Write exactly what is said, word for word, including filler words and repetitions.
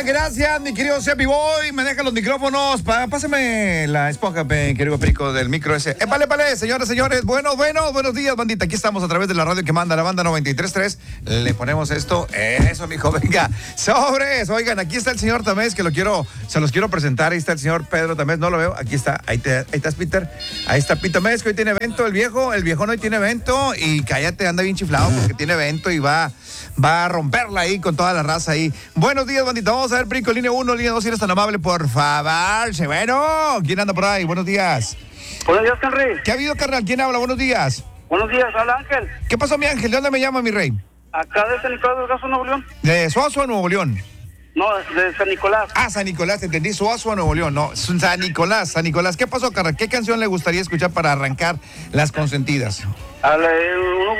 Gracias, gracias, mi querido Sepi Boy. Me dejan los micrófonos. Pa, pásame la esponja, mi querido Perico, del micro ese. Eh, vale, vale, señoras, señores. Bueno, bueno, buenos días, bandita. Aquí estamos a través de la radio que manda la banda noventa y tres punto tres. Le ponemos esto. Eso, mijo, venga. Sobres. Oigan, aquí está el señor Tamés, que lo quiero, se los quiero presentar. Ahí está el señor Pedro Tamés. No lo veo. Aquí está. Ahí, te, ahí estás, Peter. Ahí está Pito Tamés, que hoy tiene evento. El viejo, el viejón hoy tiene evento. Y cállate, anda bien chiflado porque tiene evento y va, va a romperla ahí con toda la raza ahí. Buenos días, bandita. Vamos a ver, Perico, línea uno, línea dos, si eres tan amable, por favor. Sí, bueno, ¿quién anda por ahí? Buenos días. Buenos días, Henry. ¿Qué ha habido, carnal? ¿Quién habla? Buenos días. Buenos días, habla Ángel. ¿Qué pasó, mi Ángel? ¿De dónde me llama, mi rey? Acá de San Nicolás del Gaso, Nuevo León. ¿De Suazo, Nuevo León? No, de San Nicolás. Ah, San Nicolás, te entendí. Suazo, Nuevo León. No, San Nicolás, San Nicolás. ¿Qué pasó, carnal? ¿Qué canción le gustaría escuchar para arrancar las consentidas? A la, uno